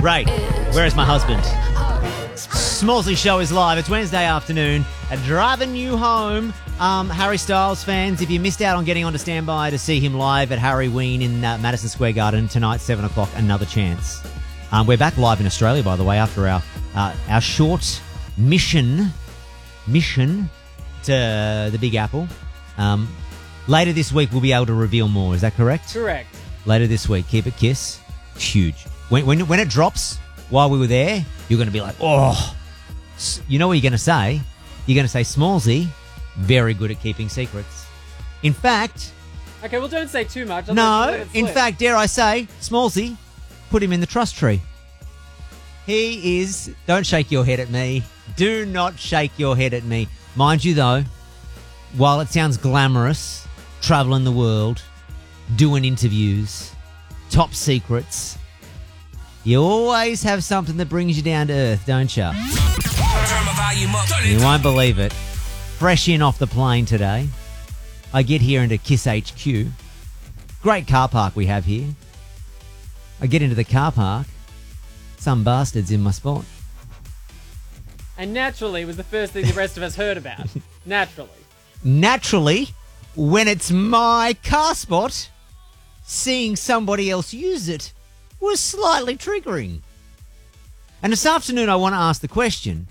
Great. Where is my husband? Smallsy Show is live. It's Wednesday afternoon. Driving you home. Harry Styles fans, if you missed out on getting onto standby to see him live at Harry Ween in Madison Square Garden tonight, 7 o'clock, another chance. We're back live in Australia, by the way, after our short mission to the Big Apple. Later this week, we'll be able to reveal more. Is that correct? Correct. Later this week, Keep It Kiss. Huge. When it drops while we were there, you're going to be like, oh. You know what you're going to say? You're going to say, Smallsy, very good at keeping secrets. In fact... Okay, well, don't say too much. No, in fact, dare I say, Smallsy, put him in the trust tree. He is... Don't shake your head at me. Do not shake your head at me. Mind you, though, while it sounds glamorous, traveling the world, doing interviews, top secrets, you always have something that brings you down to earth, don't you? You won't believe it. Fresh in off the plane today, I get here into Kiss HQ. Great car park we have here. I get into the car park. Some bastard's in my spot. And naturally, it was the first thing the rest of us heard about. Naturally, when it's my car spot, seeing somebody else use it was slightly triggering. And this afternoon, I want to ask the question,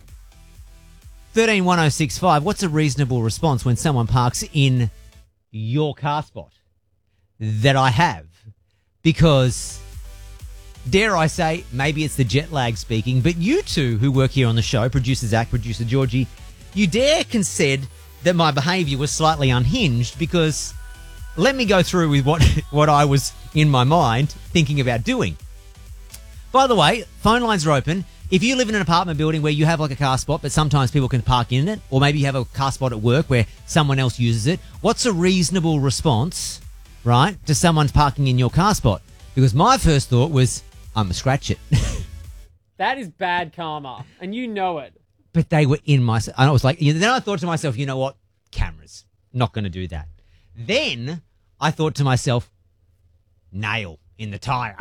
131065, what's a reasonable response when someone parks in your car spot that I have? Because, dare I say, maybe it's the jet lag speaking, but you two who work here on the show, producer Zach, producer Georgie, you dare concede that my behaviour was slightly unhinged because let me go through with what I was in my mind thinking about doing. By the way, phone lines are open. If you live in an apartment building where you have like a car spot, but sometimes people can park in it, or maybe you have a car spot at work where someone else uses it, what's a reasonable response, right, to someone's parking in your car spot? Because my first thought was, I'm going to scratch it. That is bad karma, and you know it. But they were in my... And I was like... Then I thought to myself, you know what? Cameras. Not going to do that. Then I thought to myself, nail in the tyre.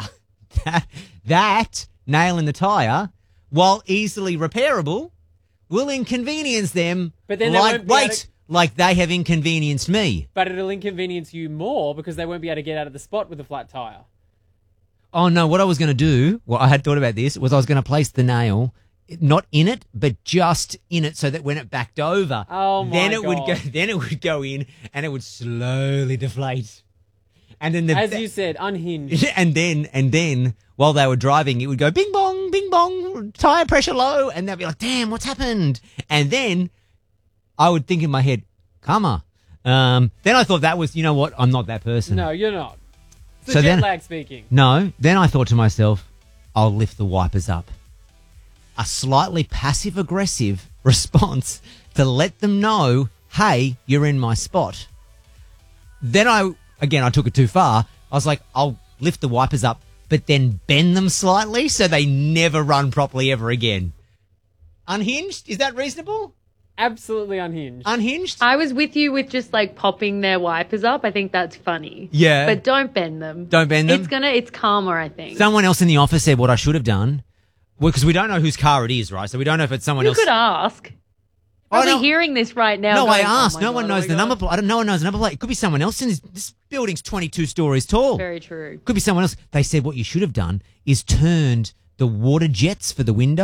that nail in the tyre, while easily repairable, will inconvenience them. But then like they have inconvenienced me. But it'll inconvenience you more because they won't be able to get out of the spot with a flat tyre. Oh, no. What I was going to do, I had thought about this, was I was going to place the nail... Not in it, but just in it, so that when it backed over, then it would go in, and it would slowly deflate. And then, as you said, unhinged. And then, while they were driving, it would go bing bong, tire pressure low, and they'd be like, "Damn, what's happened?" And then I would think in my head, "Karma." Then I thought that was, you know what? I'm not that person. No, you're not. It's so jet lag speaking. No. Then I thought to myself, I'll lift the wipers up. A slightly passive-aggressive response to let them know, hey, you're in my spot. Then I took it too far. I was like, I'll lift the wipers up, but then bend them slightly so they never run properly ever again. Unhinged? Is that reasonable? Absolutely unhinged. Unhinged? I was with you with just like popping their wipers up. I think that's funny. Yeah. But don't bend them. Don't bend them? It's karma, I think. Someone else in the office said what I should have done. Well, because we don't know whose car it is, right? So we don't know if it's someone else. You could ask. Probably hearing this right now. No, going, I asked. No God, one knows the number plate. No one knows the number plate. It could be someone else. And this building's 22 stories tall. Very true. Could be someone else. They said what you should have done is turned the water jets for the window